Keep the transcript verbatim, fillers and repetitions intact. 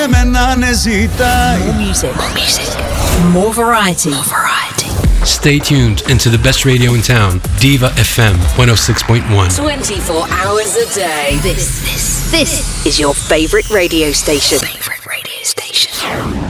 More music. More music. More variety. More variety. Stay tuned into the best radio in town, Diva F M one oh six point one. twenty-four hours a day. This, this, this is your favorite radio station. Favorite radio station.